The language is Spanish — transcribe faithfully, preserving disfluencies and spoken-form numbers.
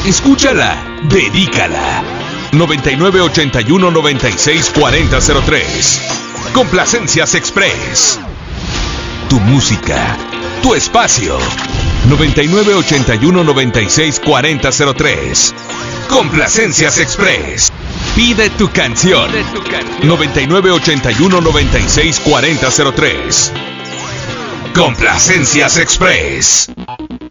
Escúchala, dedícala. noventa y nueve ochenta y uno noventa y seis cuarenta cero tres. Complacencias Express. Tu música, tu espacio. noventa y nueve ochenta y uno noventa y seis cuarenta cero tres. Complacencias Express. Pide tu canción. noventa y nueve ochenta y uno noventa y seis cuarenta cero tres. Complacencias Express.